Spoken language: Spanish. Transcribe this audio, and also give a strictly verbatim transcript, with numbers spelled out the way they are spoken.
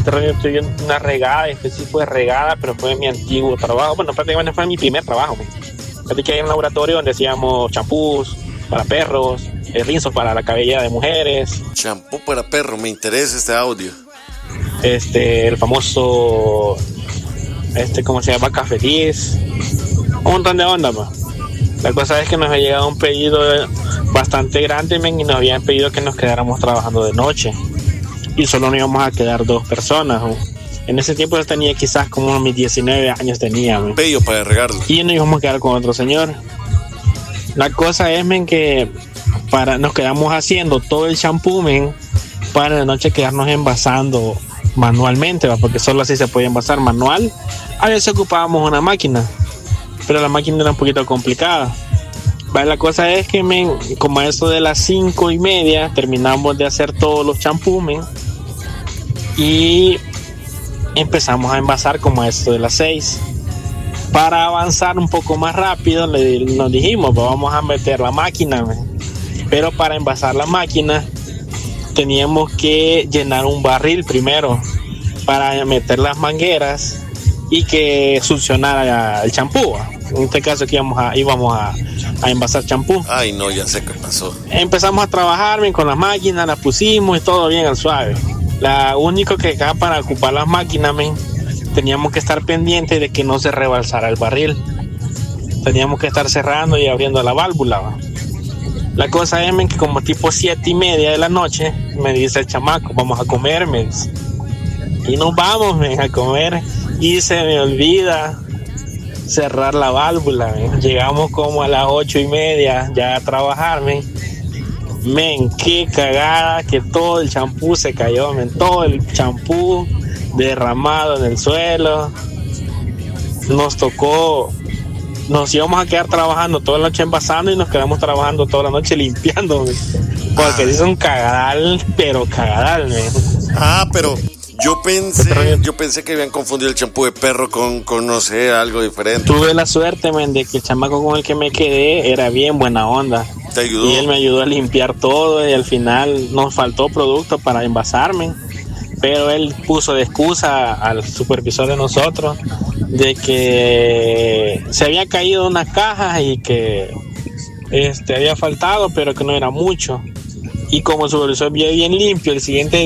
otro día tuve una regada, este sí fue regada, pero fue mi antiguo trabajo. Bueno, prácticamente fue mi primer trabajo. Platicé en un laboratorio donde hacíamos champús para perros, eh, rinzos para la cabellera de mujeres. Champú para perro, me interesa este audio. Este, el famoso, este, ¿cómo se llama? Vaca Feliz. Un montón de onda, man. La cosa es que nos ha llegado un pedido bastante grande, men, y nos habían pedido que nos quedáramos trabajando de noche. Y solo nos íbamos a quedar dos personas, man. En ese tiempo yo tenía quizás como mis diecinueve años tenía, man. Pello para regarlo. Y nos íbamos a quedar con otro señor. La cosa es, men, que para, nos quedamos haciendo todo el champú, men, para en la noche quedarnos envasando manualmente, ¿va? Porque solo así se podía envasar manual. A veces ocupábamos una máquina, pero la máquina era un poquito complicada. ¿Va? La cosa es que, men, como a eso de las cinco y media terminamos de hacer todos los champús, men, y empezamos a envasar como a eso de las seis. Para avanzar un poco más rápido, le, nos dijimos, pues vamos a meter la máquina, men. Pero para envasar la máquina teníamos que llenar un barril primero para meter las mangueras y que succionara el champú. En este caso que íbamos a, íbamos a, a envasar champú. Ay, no, ya sé qué pasó. Empezamos a trabajar bien con las máquinas, las pusimos y todo bien al suave. La único que acá para ocupar las máquinas, men, teníamos que estar pendientes de que no se rebalsara el barril. Teníamos que estar cerrando y abriendo la válvula, ¿va? La cosa es, men, que como tipo siete y media de la noche me dice el chamaco, vamos a comer, me dice. Y nos vamos, men, a comer y se me olvida cerrar la válvula, men. Llegamos como a las ocho y media ya a trabajar, men. Men, qué cagada que todo el champú se cayó, men. Todo el champú derramado en el suelo. Nos tocó, nos íbamos a quedar trabajando toda la noche envasando y nos quedamos trabajando toda la noche limpiando, men. Porque ah. Es un cagadal, pero cagadal, men. Ah, pero yo pensé, yo pensé que habían confundido el champú de perro con, con, no sé, algo diferente. Tuve la suerte, men, de que el chamaco con el que me quedé era bien buena onda. ¿Te ayudó? Y él me ayudó a limpiar todo y al final nos faltó producto para envasarme. Pero él puso de excusa al supervisor de nosotros de que se había caído unas cajas y que este había faltado, pero que no era mucho. Y como el supervisor vio bien limpio, el siguiente